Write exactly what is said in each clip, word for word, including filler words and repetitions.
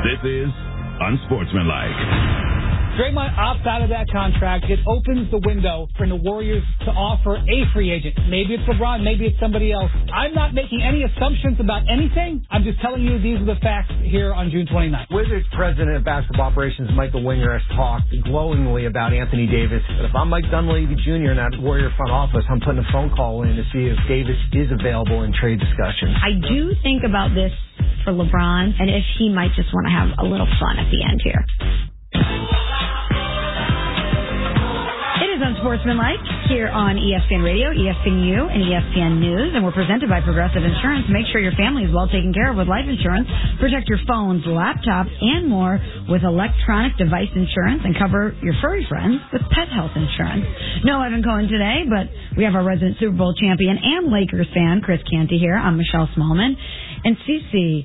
This is Unsportsmanlike. Draymond opts out of that contract. It opens the window for the Warriors to offer a free agent. Maybe it's LeBron, maybe it's somebody else. I'm not making any assumptions about anything. I'm just telling you these are the facts here on June twenty-ninth. Wizards president of basketball operations Michael Winger has talked glowingly about Anthony Davis. But if I'm Mike Dunleavy Junior in that Warrior front office, I'm putting a phone call in to see if Davis is available in trade discussions. I do think about this for LeBron and if he might just want to have a little fun at the end here. It is Unsportsmanlike here on E S P N Radio, E S P N U, and E S P N News, and we're presented by Progressive Insurance. Make sure your family is well taken care of with life insurance. Protect your phones, laptops, and more with electronic device insurance, and cover your furry friends with pet health insurance. No Evan Cohen today, but we have our resident Super Bowl champion and Lakers fan, Chris Canty, here. I'm Michelle Smallman. And Cece,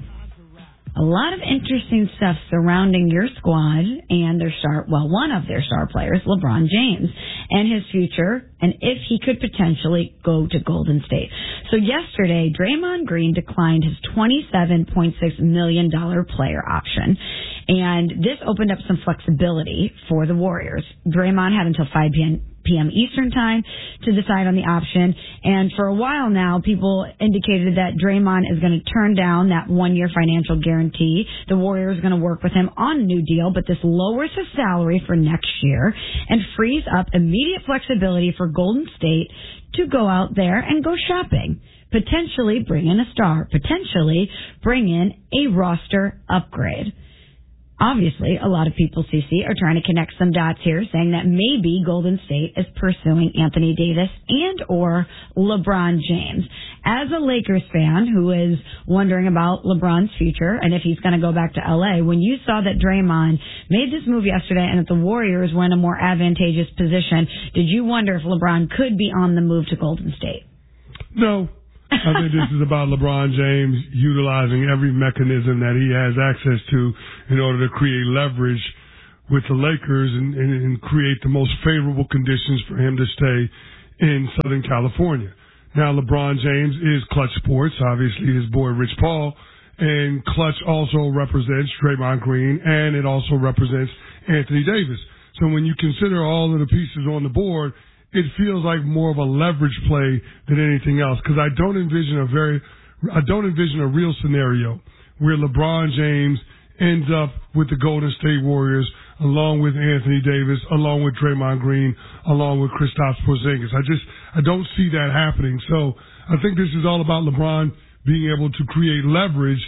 a lot of interesting stuff surrounding your squad and their star, well, one of their star players, LeBron James, and his future, and if he could potentially go to Golden State. So yesterday, Draymond Green declined his twenty-seven point six million dollars player option, and this opened up some flexibility for the Warriors. Draymond had until five p.m. Eastern time to decide on the option. And for a while now, people indicated that Draymond is going to turn down that one-year financial guarantee. The Warriors are going to work with him on a new deal, but this lowers his salary for next year and frees up immediate flexibility for Golden State to go out there and go shopping. Potentially bring in a star. Potentially bring in a roster upgrade. Obviously, a lot of people, C C, are trying to connect some dots here, saying that maybe Golden State is pursuing Anthony Davis and or LeBron James. As a Lakers fan who is wondering about LeBron's future and if he's going to go back to L A, when you saw that Draymond made this move yesterday and that the Warriors were in a more advantageous position, did you wonder if LeBron could be on the move to Golden State? No. I think this is about LeBron James utilizing every mechanism that he has access to in order to create leverage with the Lakers and, and, and create the most favorable conditions for him to stay in Southern California. Now, LeBron James is Clutch Sports, obviously his boy Rich Paul, and Clutch also represents Draymond Green, and it also represents Anthony Davis. So when you consider all of the pieces on the board, it feels like more of a leverage play than anything else, because I don't envision a very, I don't envision a real scenario where LeBron James ends up with the Golden State Warriors along with Anthony Davis, along with Draymond Green, along with Kristaps Porzingis. I just, I don't see that happening. So I think this is all about LeBron being able to create leverage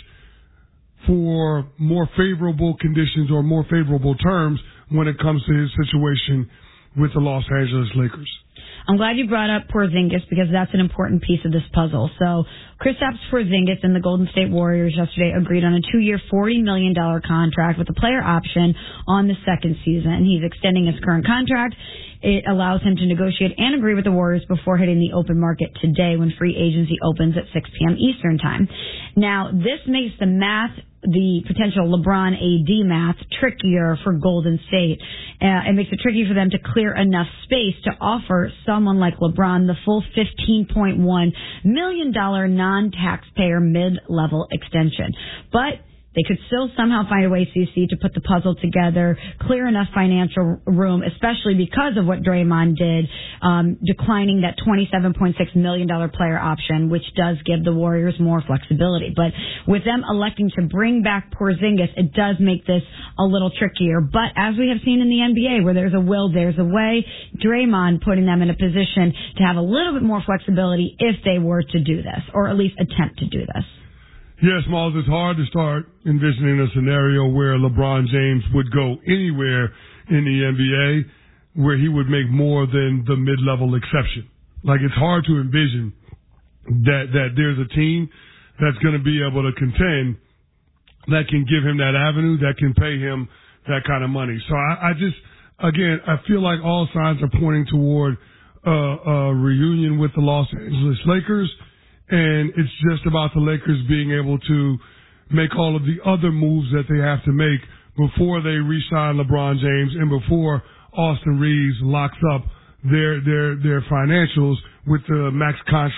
for more favorable conditions or more favorable terms when it comes to his situation with the Los Angeles Lakers. I'm glad you brought up Porzingis because that's an important piece of this puzzle. So Kristaps Porzingis and the Golden State Warriors yesterday agreed on a two-year, forty million dollars contract with a player option on the second season. He's extending his current contract. It allows him to negotiate and agree with the Warriors before hitting the open market today when free agency opens at six p.m. Eastern time. Now, this makes the math, the potential LeBron A D math, trickier for Golden State. Uh, it makes it tricky for them to clear enough space to offer someone like LeBron the full fifteen point one million dollars non-taxpayer mid-level extension. But they could still somehow find a way, C C, to put the puzzle together, clear enough financial room, especially because of what Draymond did, um, declining that twenty-seven point six million dollars player option, which does give the Warriors more flexibility. But with them electing to bring back Porzingis, it does make this a little trickier. But as we have seen in the N B A, where there's a will, there's a way, Draymond putting them in a position to have a little bit more flexibility if they were to do this, or at least attempt to do this. Yes, Miles, it's hard to start envisioning a scenario where LeBron James would go anywhere in the N B A where he would make more than the mid-level exception. Like, it's hard to envision that, that there's a team that's going to be able to contend that can give him that avenue, that can pay him that kind of money. So I, I just, again, I feel like all signs are pointing toward uh, a reunion with the Los Angeles Lakers. And it's just about the Lakers being able to make all of the other moves that they have to make before they re-sign LeBron James and before Austin Reeves locks up their their their financials with the max contract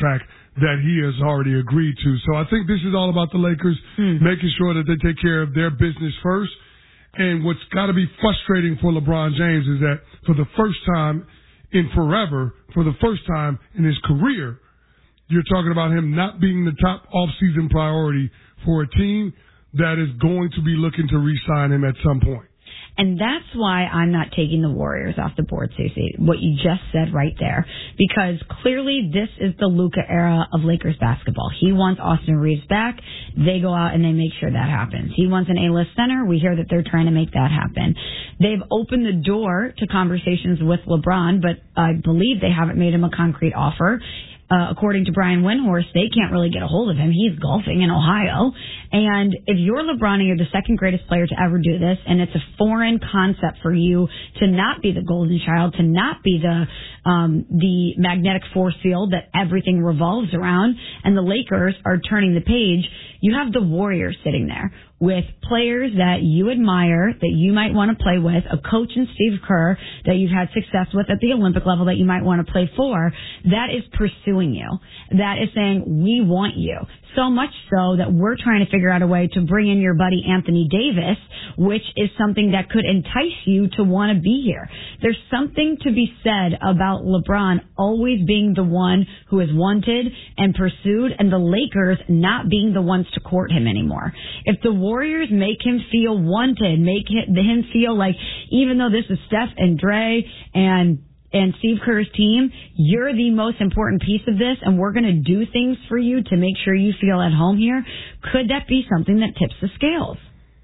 that he has already agreed to. So I think this is all about the Lakers hmm. making sure that they take care of their business first. And what's got to be frustrating for LeBron James is that for the first time in forever, for the first time in his career, you're talking about him not being the top off-season priority for a team that is going to be looking to re-sign him at some point. And that's why I'm not taking the Warriors off the board, Stacey, what you just said right there. Because clearly this is the Luka era of Lakers basketball. He wants Austin Reeves back. They go out and they make sure that happens. He wants an A-list center. We hear that they're trying to make that happen. They've opened the door to conversations with LeBron, but I believe they haven't made him a concrete offer. Uh, according to Brian Windhorst, they can't really get a hold of him. He's golfing in Ohio. And if you're LeBron and you're the second greatest player to ever do this, and it's a foreign concept for you to not be the golden child, to not be the um, the magnetic force field that everything revolves around, and the Lakers are turning the page, you have the Warriors sitting there with players that you admire, that you might want to play with, a coach in Steve Kerr that you've had success with at the Olympic level that you might want to play for, that is pursuing you. That is saying, we want you. So much so that we're trying to figure out a way to bring in your buddy Anthony Davis, which is something that could entice you to want to be here. There's something to be said about LeBron always being the one who is wanted and pursued, and the Lakers not being the ones to court him anymore. If the Warriors make him feel wanted, make him feel like, even though this is Steph and Dre and and Steve Kerr's team, you're the most important piece of this, and we're going to do things for you to make sure you feel at home here, could that be something that tips the scales?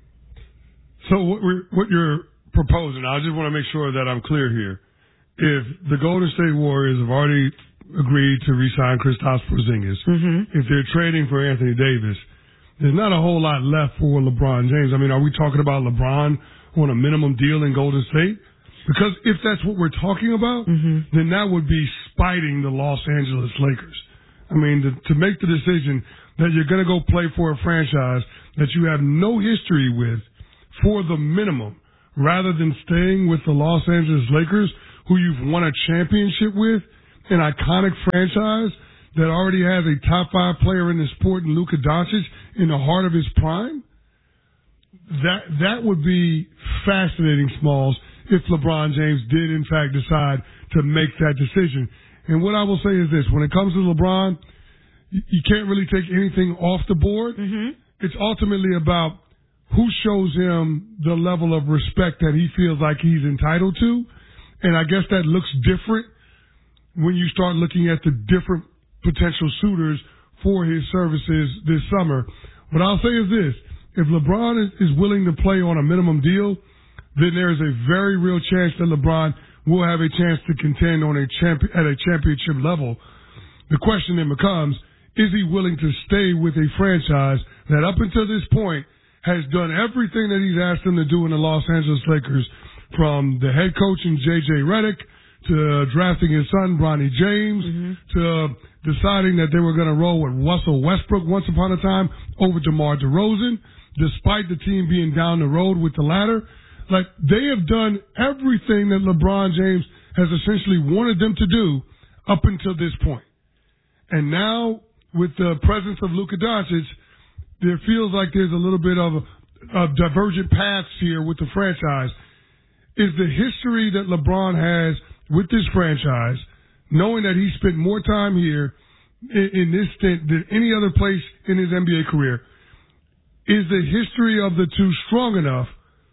So what, we're, what you're proposing, I just want to make sure that I'm clear here. If the Golden State Warriors have already agreed to re-sign Kristaps Porzingis, mm-hmm. if they're trading for Anthony Davis, there's not a whole lot left for LeBron James. I mean, are we talking about LeBron on a minimum deal in Golden State? Because if that's what we're talking about, mm-hmm. then that would be spiting the Los Angeles Lakers. I mean, to, to make the decision that you're going to go play for a franchise that you have no history with for the minimum, rather than staying with the Los Angeles Lakers, who you've won a championship with, an iconic franchise that already has a top five player in the sport, Luka Doncic, in the heart of his prime, that that would be fascinating, Smalls, if LeBron James did, in fact, decide to make that decision. And what I will say is this. When it comes to LeBron, you can't really take anything off the board. Mm-hmm. It's ultimately about who shows him the level of respect that he feels like he's entitled to. And I guess that looks different when you start looking at the different potential suitors for his services this summer. What I'll say is this. If LeBron is willing to play on a minimum deal, then there is a very real chance that LeBron will have a chance to contend on a champion at a championship level. The question then becomes, is he willing to stay with a franchise that up until this point has done everything that he's asked them to do in the Los Angeles Lakers, from the head coach in J J Redick to drafting his son, Bronny James, mm-hmm. to deciding that they were going to roll with Russell Westbrook once upon a time over DeMar DeRozan, despite the team being down the road with the latter. Like, they have done everything that LeBron James has essentially wanted them to do up until this point. And now, with the presence of Luka Doncic, there feels like there's a little bit of, of divergent paths here with the franchise. Is the history that LeBron has with this franchise, knowing that he spent more time here in, in this stint than any other place in his N B A career, is the history of the two strong enough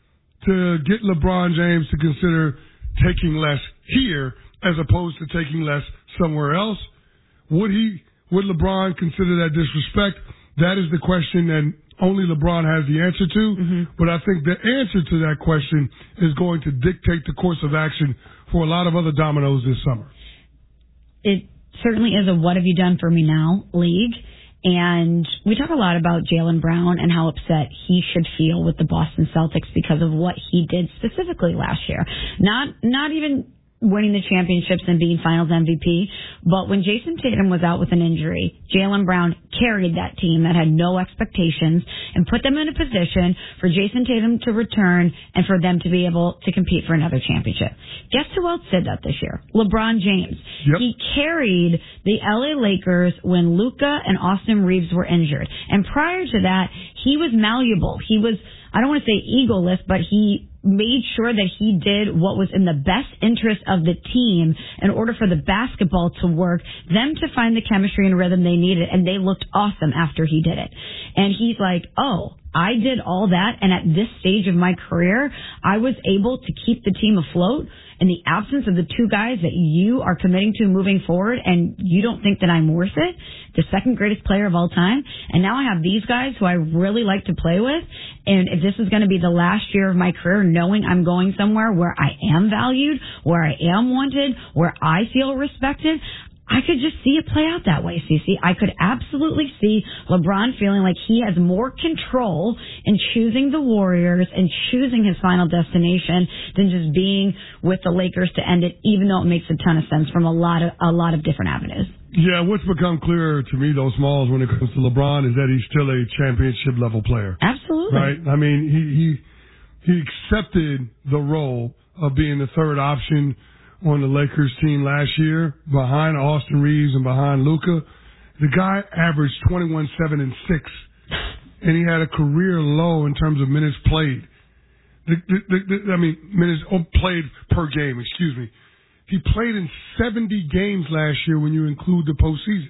to get LeBron James to consider taking less here as opposed to taking less somewhere else? Would he, would LeBron consider that disrespect? That is the question that only LeBron has the answer to. Mm-hmm. But I think the answer to that question is going to dictate the course of action for a lot of other dominoes this summer. It certainly is a what have you done for me now league. And we talk a lot about Jaylen Brown and how upset he should feel with the Boston Celtics because of what he did specifically last year. Not not even winning the championships and being finals M V P. But when Jason Tatum was out with an injury, Jaylen Brown carried that team that had no expectations and put them in a position for Jason Tatum to return and for them to be able to compete for another championship. Guess who else did that this year? LeBron James. Yep. He carried the L A Lakers when Luka and Austin Reeves were injured. And prior to that, he was malleable. He was, I don't want to say egoless, but he made sure that he did what was in the best interest of the team in order for the basketball to work, them to find the chemistry and rhythm they needed, and they looked awesome after he did it. And he's like, oh, I did all that, and at this stage of my career, I was able to keep the team afloat in the absence of the two guys that you are committing to moving forward, and you don't think that I'm worth it, the second greatest player of all time, and now I have these guys who I really like to play with, and if this is going to be the last year of my career, knowing I'm going somewhere where I am valued, where I am wanted, where I feel respected, I could just see it play out that way, Cece. I could absolutely see LeBron feeling like he has more control in choosing the Warriors and choosing his final destination than just being with the Lakers to end it, even though it makes a ton of sense from a lot of a lot of different avenues. Yeah, what's become clearer to me, though, Smalls, when it comes to LeBron, is that he's still a championship level player. Absolutely. Right? I mean, he he he accepted the role of being the third option on the Lakers team last year, behind Austin Reeves and behind Luka. The guy averaged twenty-one, seven, and six, and he had a career low in terms of minutes played. The, the, the, the, I mean, minutes played per game, excuse me. He played in seventy games last year when you include the postseason.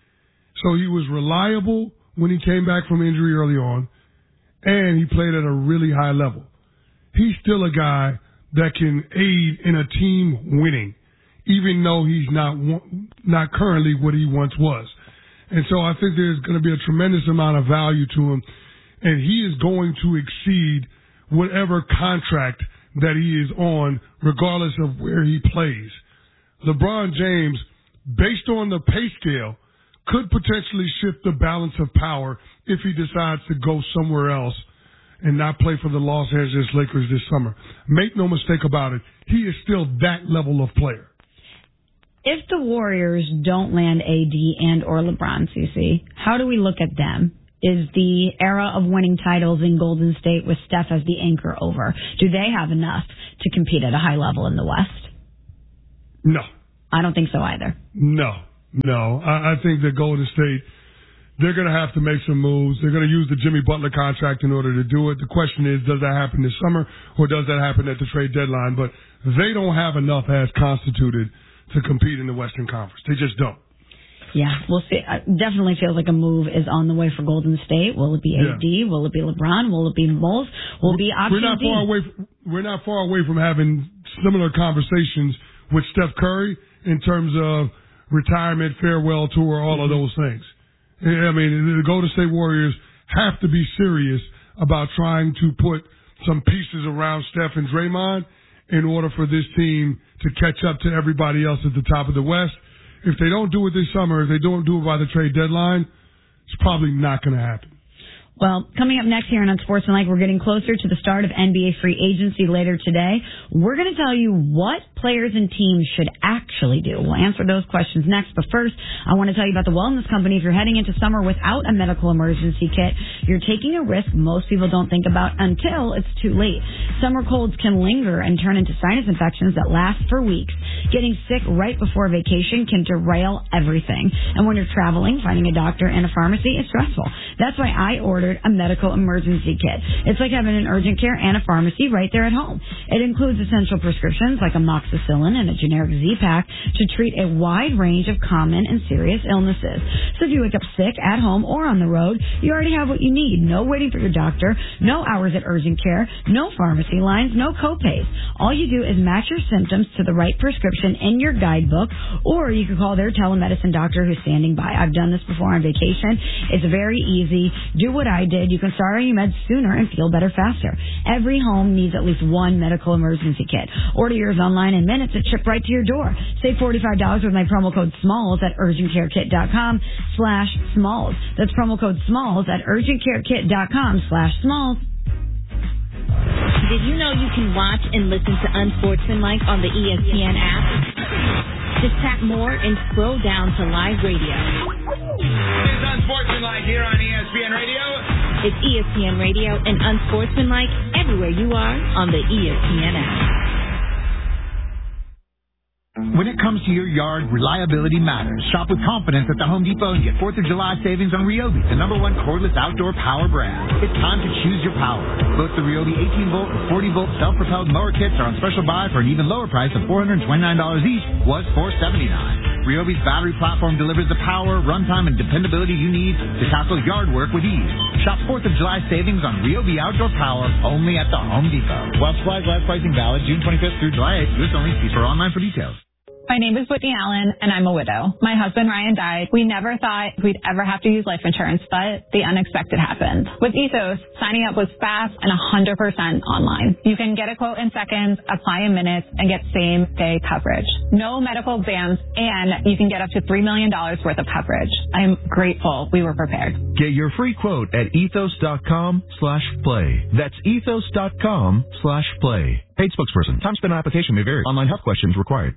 So he was reliable when he came back from injury early on, and he played at a really high level. He's still a guy that can aid in a team winning, even though he's not not currently what he once was. And so I think there's going to be a tremendous amount of value to him, and he is going to exceed whatever contract that he is on, regardless of where he plays. LeBron James, based on the pay scale, could potentially shift the balance of power if he decides to go somewhere else and not play for the Los Angeles Lakers this summer. Make no mistake about it, he is still that level of player. If the Warriors don't land A D and or LeBron, Cece, how do we look at them? Is the era of winning titles in Golden State with Steph as the anchor over? Do they have enough to compete at a high level in the West? No. I don't think so either. No, no. I, I think that Golden State, they're going to have to make some moves. They're going to use the Jimmy Butler contract in order to do it. The question is, does that happen this summer or does that happen at the trade deadline? But they don't have enough as constituted to compete in the Western Conference. They just don't. Yeah, we'll see. It definitely feels like a move is on the way for Golden State. Will it be A D? Yeah. Will it be LeBron? Will it be Moles? Will it be option we're not D? Far away from, we're not far away from having similar conversations with Steph Curry in terms of retirement, farewell tour, all of those things. I mean, the Golden State Warriors have to be serious about trying to put some pieces around Steph and Draymond in order for this team to catch up to everybody else at the top of the West. If they don't do it this summer, if they don't do it by the trade deadline, it's probably not going to happen. Well, coming up next here on Unsportsmanlike, we're getting closer to the start of N B A free agency later today. We're going to tell you what players and teams should actually do. We'll answer those questions next. But first, I want to tell you about the Wellness Company. If you're heading into summer without a medical emergency kit, you're taking a risk most people don't think about until it's too late. Summer colds can linger and turn into sinus infections that last for weeks. Getting sick right before vacation can derail everything. And when you're traveling, finding a doctor and a pharmacy is stressful. That's why I ordered a medical emergency kit. It's like having an urgent care and a pharmacy right there at home. It includes essential prescriptions like amoxicillin and a generic Z-Pack to treat a wide range of common and serious illnesses. So if you wake up sick at home or on the road, you already have what you need. No waiting for your doctor, no hours at urgent care, no pharmacy lines, no copays. All you do is match your symptoms to the right prescription in your guidebook, or you can call their telemedicine doctor who's standing by. I've done this before on vacation. It's very easy. Do what I did. You can start on your meds sooner and feel better faster. Every home needs at least one medical emergency kit. Order yours online in minutes. It's shipped right to your door. Save forty-five dollars with my promo code SMALLS at urgentcarekit.com slash SMALLS. That's promo code SMALLS at urgentcarekit.com slash SMALLS. Did you know you can watch and listen to Unsportsmanlike on the E S P N app? Just tap more and scroll down to live radio. It's Unsportsmanlike here on E S P N Radio. It's E S P N Radio and Unsportsmanlike everywhere you are on the E S P N app. When it comes to your yard, reliability matters. Shop with confidence at the Home Depot and get fourth of July savings on Ryobi, the number one cordless outdoor power brand. It's time to choose your power. Both the Ryobi eighteen volt and forty volt self-propelled mower kits are on special buy for an even lower price of four hundred twenty-nine dollars each, was four hundred seventy-nine dollars. Ryobi's battery platform delivers the power, runtime, and dependability you need to tackle yard work with ease. Shop fourth of July savings on Ryobi outdoor power only at the Home Depot. While supplies last, pricing valid June twenty-fifth through July eighth. This only. See for online for details. My name is Whitney Allen, and I'm a widow. My husband, Ryan, died. We never thought we'd ever have to use life insurance, but the unexpected happened. With Ethos, signing up was fast and one hundred percent online. You can get a quote in seconds, apply in minutes, and get same-day coverage. No medical exams, and you can get up to three million dollars worth of coverage. I'm grateful we were prepared. Get your free quote at ethos.com slash play. That's ethos.com slash play. Paid spokesperson. Time spent on application may vary. Online health questions required.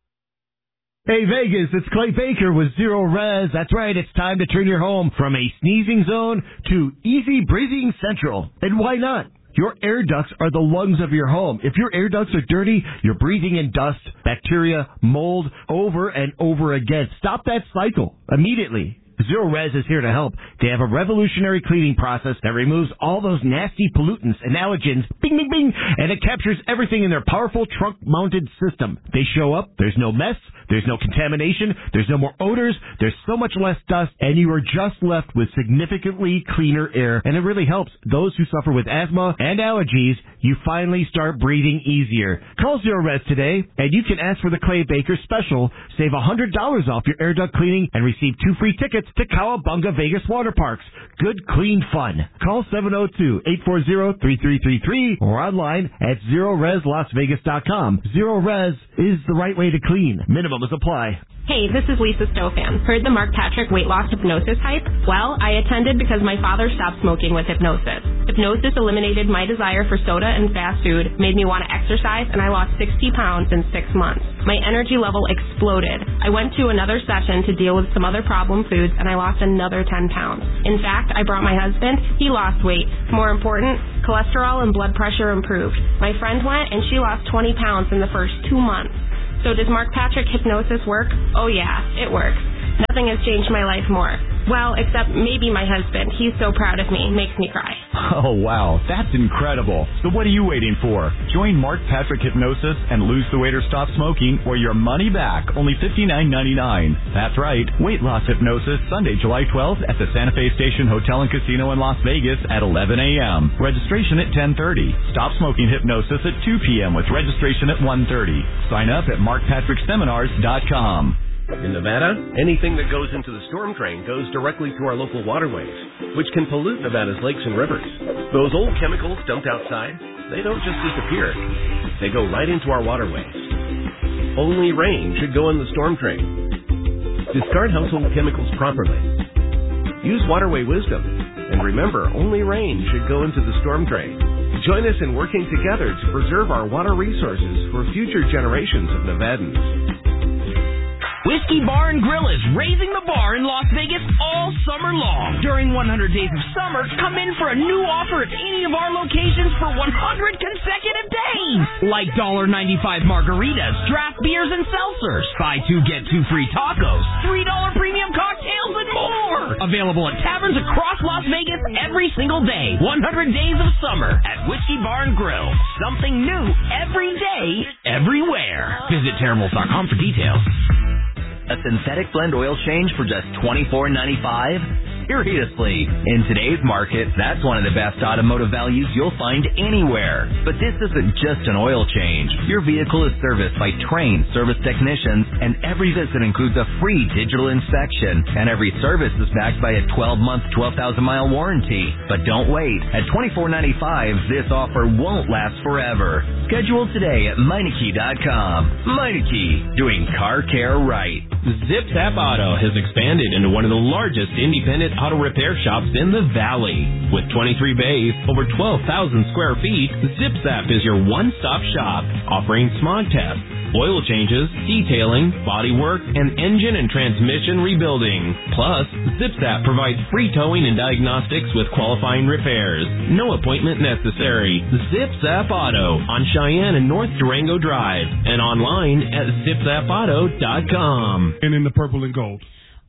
Hey Vegas, it's Clay Baker with Zero Res. That's right, it's time to turn your home from a sneezing zone to easy breathing central. And why not? Your air ducts are the lungs of your home. If your air ducts are dirty, you're breathing in dust, bacteria, mold over and over again. Stop that cycle immediately. Zero Res is here to help. They have a revolutionary cleaning process that removes all those nasty pollutants and allergens, bing, bing, bing, and it captures everything in their powerful trunk-mounted system. They show up, there's no mess, there's no contamination, there's no more odors, there's so much less dust, and you are just left with significantly cleaner air, and it really helps those who suffer with asthma and allergies. You finally start breathing easier. Call Zero Res today, and you can ask for the Clay Baker special. Save one hundred dollars off your air duct cleaning and receive two free tickets to Cowabunga Vegas Water Parks. Good, clean fun. Call seven oh two, eight four zero, three three three three or online at zero res las vegas dot com. Zero Res is the right way to clean. Minimums apply. Hey, this is Lisa Stofan. Heard the Mark Patrick weight loss hypnosis hype? Well, I attended because my father stopped smoking with hypnosis. Hypnosis eliminated my desire for soda and fast food, made me want to exercise, and I lost sixty pounds in six months. My energy level exploded. I went to another session to deal with some other problem foods, and I lost another ten pounds. In fact, I brought my husband. He lost weight. More important, cholesterol and blood pressure improved. My friend went, and she lost twenty pounds in the first two months. So does Mark Patrick hypnosis work? Oh yeah, it works. Nothing has changed my life more. Well, except maybe my husband. He's so proud of me. Makes me cry. Oh, wow. That's incredible. So what are you waiting for? Join Mark Patrick Hypnosis and lose the weight or stop smoking or your money back. Only fifty-nine ninety-nine. That's right. Weight loss hypnosis Sunday, July twelfth at the Santa Fe Station Hotel and Casino in Las Vegas at eleven a.m. Registration at ten thirty. Stop smoking hypnosis at two p.m. with registration at one thirty. Sign up at mark patrick seminars dot com. In Nevada, anything that goes into the storm drain goes directly to our local waterways, which can pollute Nevada's lakes and rivers. Those old chemicals dumped outside, they don't just disappear. They go right into our waterways. Only rain should go in the storm drain. Discard household chemicals properly. Use waterway wisdom. And remember, only rain should go into the storm drain. Join us in working together to preserve our water resources for future generations of Nevadans. Whiskey Bar and Grill is raising the bar in Las Vegas all summer long. During one hundred days of summer, come in for a new offer at any of our locations for one hundred consecutive days. Like one dollar ninety-five margaritas, draft beers, and seltzers. Buy two, get two free tacos, three dollars premium cocktails, and more. Available at taverns across Las Vegas every single day. one hundred days of summer at Whiskey Bar and Grill. Something new every day, everywhere. Visit terribles dot com for details. A synthetic blend oil change for just twenty-four ninety-five? Seriously, in today's market, that's one of the best automotive values you'll find anywhere. But this isn't just an oil change. Your vehicle is serviced by trained service technicians, and every visit includes a free digital inspection, and every service is backed by a twelve-month, twelve thousand mile warranty. But don't wait. At twenty-four ninety-five, this offer won't last forever. Schedule today at Meineke dot com. Meineke, doing car care right. ZipZap Auto has expanded into one of the largest independent auto repair shops in the Valley. With twenty-three bays, over twelve thousand square feet, ZipZap is your one-stop shop, offering smog tests, oil changes, detailing, bodywork, and engine and transmission rebuilding. Plus, ZipZap provides free towing and diagnostics with qualifying repairs. No appointment necessary. ZipZap Auto on Cheyenne and North Durango Drive and online at zip zap auto dot com. And in the purple and gold.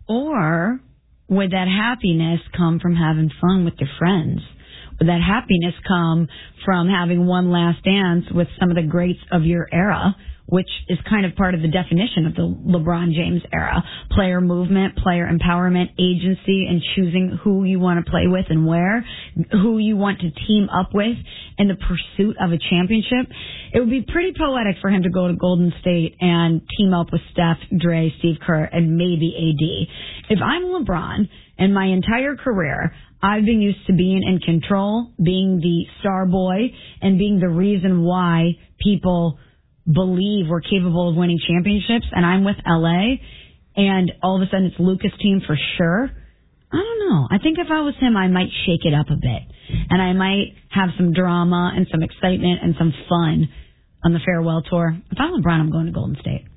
Or would that happiness come from having fun with your friends? Would that happiness come from having one last dance with some of the greats of your era, which is kind of part of the definition of the LeBron James era? Player movement, player empowerment, agency, and choosing who you want to play with and where, who you want to team up with in the pursuit of a championship. It would be pretty poetic for him to go to Golden State and team up with Steph, Dre, Steve Kerr, and maybe A D. If I'm LeBron, and my entire career, I've been used to being in control, being the star boy, and being the reason why people believe we're capable of winning championships, and I'm with L A, and all of a sudden it's Luka's team for sure. I don't know. I think if I was him, I might shake it up a bit, and I might have some drama and some excitement and some fun on the farewell tour. If I'm LeBron, I'm going to Golden State.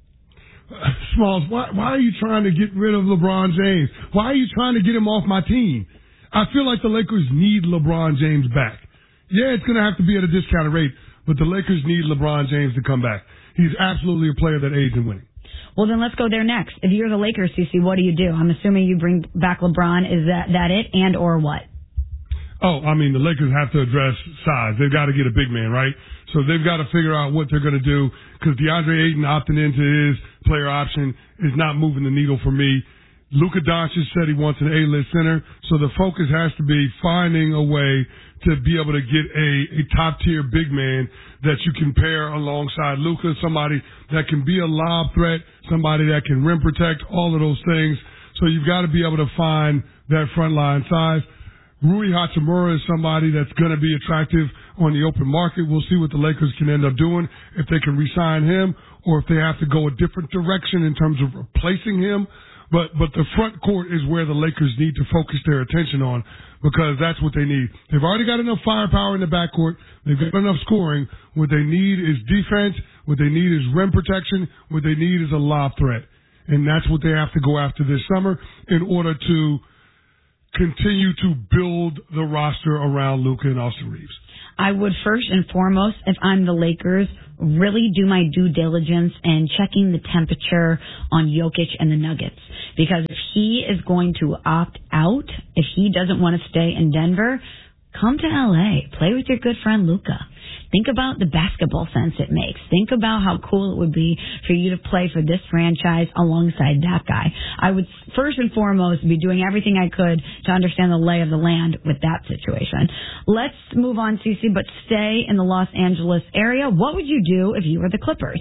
Smalls, why, why are you trying to get rid of LeBron James? Why are you trying to get him off my team? I feel like the Lakers need LeBron James back. Yeah, it's going to have to be at a discounted rate, but the Lakers need LeBron James to come back. He's absolutely a player that aids in winning. Well, then let's go there next. If you're the Lakers, Cece, what do you do? I'm assuming you bring back LeBron. Is that, that it, and or what? Oh, I mean, the Lakers have to address size. They've got to get a big man, right? So they've got to figure out what they're going to do, because DeAndre Ayton opting into his player option is not moving the needle for me. Luka Doncic said he wants an A-list center, so the focus has to be finding a way to be able to get a, a top-tier big man that you can pair alongside Luka, somebody that can be a lob threat, somebody that can rim protect, all of those things. So you've got to be able to find that front line size. Rui Hachimura is somebody that's going to be attractive on the open market. We'll see what the Lakers can end up doing, if they can re-sign him or if they have to go a different direction in terms of replacing him. But but the front court is where the Lakers need to focus their attention on, because that's what they need. They've already got enough firepower in the backcourt. They've got enough scoring. What they need is defense. What they need is rim protection. What they need is a lob threat. And that's what they have to go after this summer in order to continue to build the roster around Luka and Austin Reeves. I would first and foremost, if I'm the Lakers, really do my due diligence and checking the temperature on Jokic and the Nuggets. Because if he is going to opt out, if he doesn't want to stay in Denver, come to L A. Play with your good friend Luka. Think about the basketball sense it makes. Think about how cool it would be for you to play for this franchise alongside that guy. I would first and foremost be doing everything I could to understand the lay of the land with that situation. Let's move on, Cece, but stay in the Los Angeles area. What would you do if you were the Clippers?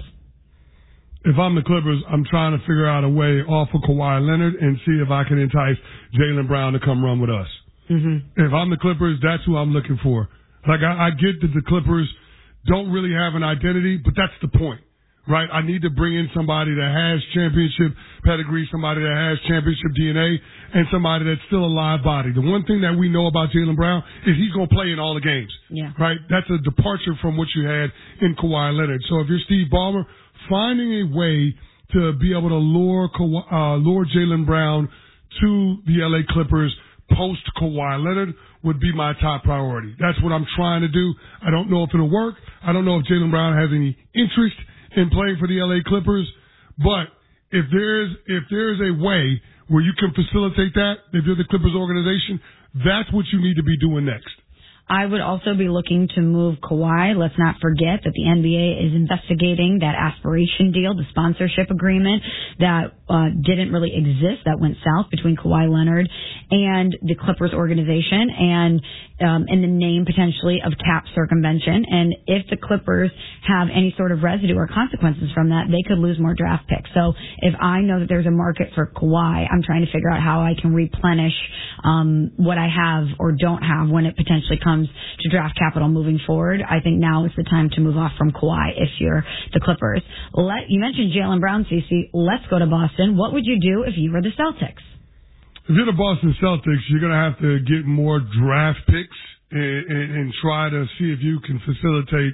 If I'm the Clippers, I'm trying to figure out a way off of Kawhi Leonard and see if I can entice Jaylen Brown to come run with us. Mm-hmm. If I'm the Clippers, that's who I'm looking for. Like, I, I get that the Clippers don't really have an identity, but that's the point, right? I need to bring in somebody that has championship pedigree, somebody that has championship D N A, and somebody that's still a live body. The one thing that we know about Jaylen Brown is he's going to play in all the games, yeah. right? That's a departure from what you had in Kawhi Leonard. So if you're Steve Ballmer, finding a way to be able to lure, Kawhi, uh, lure Jaylen Brown to the L A Clippers post Kawhi Leonard would be my top priority. That's what I'm trying to do. I don't know if it'll work. I don't know if Jaylen Brown has any interest in playing for the L A Clippers, but if there's if there's a way where you can facilitate that, if you're the Clippers organization, that's what you need to be doing next. I would also be looking to move Kawhi. Let's not forget that the N B A is investigating that aspiration deal, the sponsorship agreement that uh, didn't really exist, that went south between Kawhi Leonard and the Clippers organization, and um, in the name potentially of cap circumvention. And if the Clippers have any sort of residue or consequences from that, they could lose more draft picks. So if I know that there's a market for Kawhi, I'm trying to figure out how I can replenish um, what I have or don't have when it potentially comes comes to draft capital moving forward. I think now is the time to move off from Kawhi if you're the Clippers. Let, you mentioned Jaylen Brown, Cece. Let's go to Boston. What would you do if you were the Celtics? If you're the Boston Celtics, you're going to have to get more draft picks and, and, and try to see if you can facilitate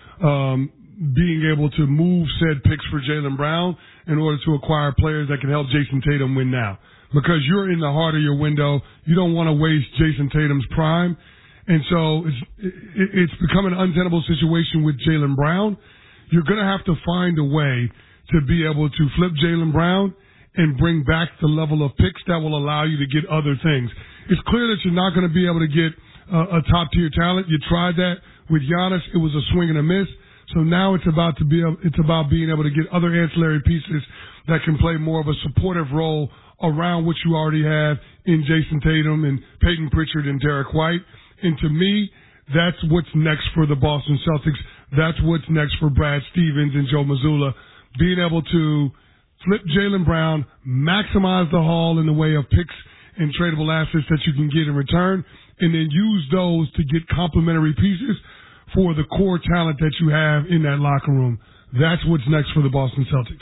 um, being able to move said picks for Jaylen Brown in order to acquire players that can help Jason Tatum win now. Because you're in the heart of your window, you don't want to waste Jason Tatum's prime. And so it's, it, it's become an untenable situation with Jaylen Brown. You're going to have to find a way to be able to flip Jaylen Brown and bring back the level of picks that will allow you to get other things. It's clear that you're not going to be able to get uh, a top-tier talent. You tried that with Giannis. It was a swing and a miss. So now it's about to be able, it's about being able to get other ancillary pieces that can play more of a supportive role around what you already have in Jason Tatum and Peyton Pritchard and Derek White. And to me, that's what's next for the Boston Celtics. That's what's next for Brad Stevens and Joe Mazzulla, being able to flip Jaylen Brown, maximize the haul in the way of picks and tradable assets that you can get in return, and then use those to get complementary pieces for the core talent that you have in that locker room. That's what's next for the Boston Celtics.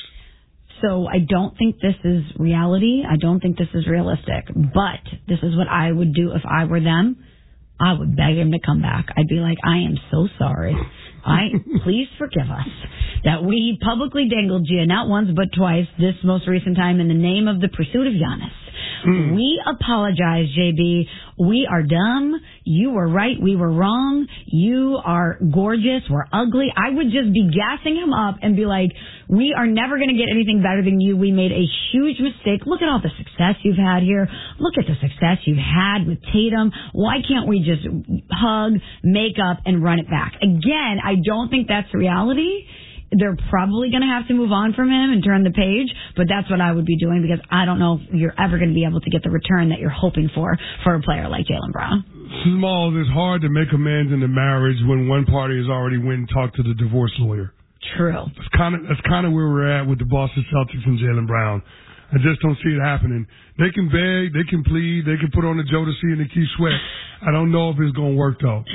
So I don't think this is reality. I don't think this is realistic. But this is what I would do if I were them. I would beg him to come back. I'd be like, I am so sorry. I please forgive us that we publicly dangled you not once but twice this most recent time in the name of the pursuit of Giannis. Mm. We apologize, J B. We are dumb. You were right. We were wrong. You are gorgeous. We're ugly. I would just be gassing him up and be like, we are never going to get anything better than you. We made a huge mistake. Look at all the success you've had here. Look at the success you've had with Tatum. Why can't we just hug, make up, and run it back? Again, I don't think that's reality. They're probably going to have to move on from him and turn the page, but that's what I would be doing because I don't know if you're ever going to be able to get the return that you're hoping for for a player like Jaylen Brown. Small, it's hard to make amends in the marriage when one party has already went and talked to the divorce lawyer. True. That's kind of that's kind of where we're at with the Boston Celtics and Jaylen Brown. I just don't see it happening. They can beg, they can plead, they can put on the Jodeci and the Keith Sweat. I don't know if it's going to work though.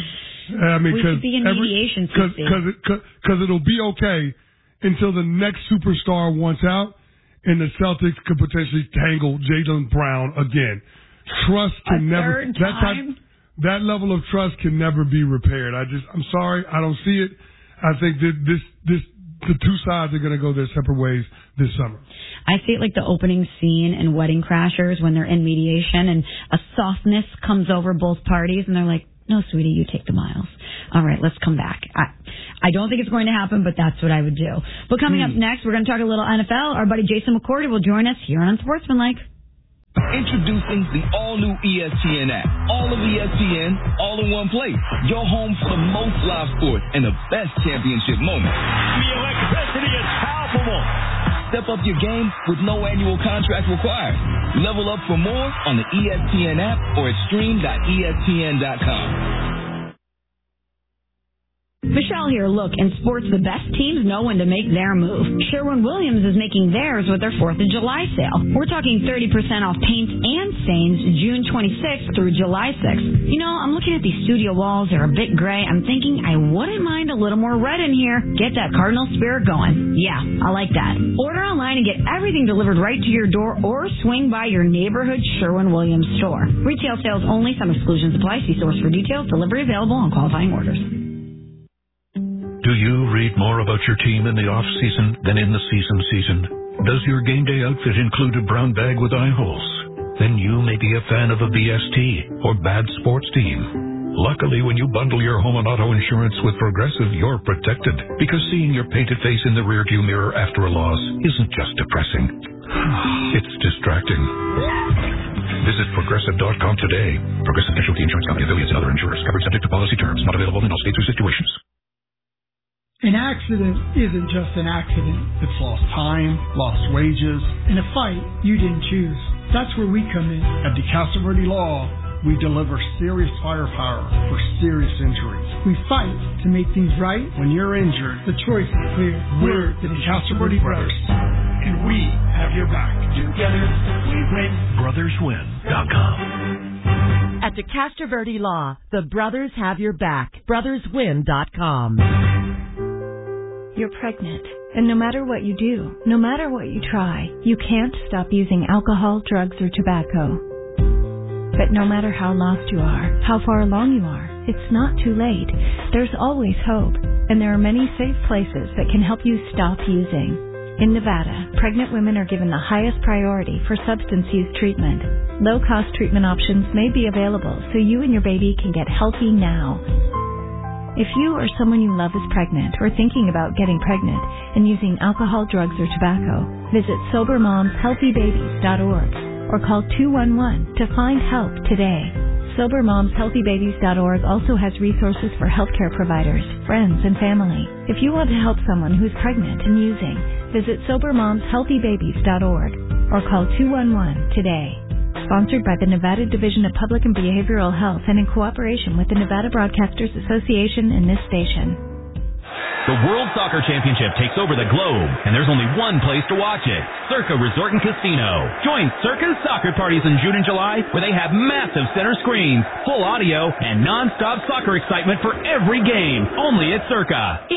I mean, we should be in mediation, because because it, it'll be okay until the next superstar wants out, and the Celtics could potentially tangle Jaylen Brown again. Trust can A never third that time? type, that level of trust can never be repaired. I just I'm sorry, I don't see it. I think that this this the two sides are going to go their separate ways this summer. I see it like the opening scene in Wedding Crashers when they're in mediation and a softness comes over both parties, and they're like, no, sweetie, you take the miles. All right, let's come back. I, I don't think it's going to happen, but that's what I would do. But coming mm. up next, we're going to talk a little N F L. Our buddy Jason McCourty will join us here on Unsportsmanlike. Introducing the all-new E S P N app. All of E S P N, all in one place. Your home for the most live sports and the best championship moments. The electricity is palpable. Step up your game with no annual contract required. Level up for more on the E S P N app or at stream dot E S P N dot com. Michelle here. Look, in sports, the best teams know when to make their move. Sherwin-Williams is making theirs with their fourth of July sale. We're talking thirty percent off paint and stains June twenty-sixth through July sixth. You know, I'm looking at these studio walls. They're a bit gray. I'm thinking I wouldn't mind a little more red in here. Get that Cardinal spirit going. Yeah, I like that. Order online and get everything delivered right to your door or swing by your neighborhood Sherwin-Williams store. Retail sales only. Some exclusions apply. See source for details. Delivery available on qualifying orders. Do you read more about your team in the off-season than in the season season? Does your game day outfit include a brown bag with eye holes? Then you may be a fan of a B S T or bad sports team. Luckily, when you bundle your home and auto insurance with Progressive, you're protected, because seeing your painted face in the rearview mirror after a loss isn't just depressing. It's distracting. Visit Progressive dot com today. Progressive Casualty Insurance Company, affiliates, and other insurers. Covered subject to policy terms. Not available in all states or situations. An accident isn't just an accident. It's lost time, lost wages, and a fight you didn't choose. That's where we come in. At DeCastro Verde Law, we deliver serious firepower for serious injuries. We fight to make things right. When you're injured, the choice is clear. We're the DeCastro Verde Brothers, and we have your back. Together, we win. Brothers Win dot com. At DeCastro Verde Law, the brothers have your back. brothers win dot com. You're pregnant, and no matter what you do, no matter what you try, you can't stop using alcohol, drugs, or tobacco. But no matter how lost you are, how far along you are, it's not too late. There's always hope, and there are many safe places that can help you stop using. In Nevada, pregnant women are given the highest priority for substance use treatment. Low-cost treatment options may be available so you and your baby can get healthy now. If you or someone you love is pregnant or thinking about getting pregnant and using alcohol, drugs, or tobacco, visit sober moms healthy babies dot org or call two one one to find help today. sober moms healthy babies dot org also has resources for healthcare providers, friends, and family. If you want to help someone who's pregnant and using, visit sober moms healthy babies dot org or call two one one today. Sponsored by the Nevada Division of Public and Behavioral Health and in cooperation with the Nevada Broadcasters Association and this station. The World Soccer Championship takes over the globe, and there's only one place to watch it, Circa Resort and Casino. Join Circa's soccer parties in June and July, where they have massive center screens, full audio, and non-stop soccer excitement for every game, only at Circa.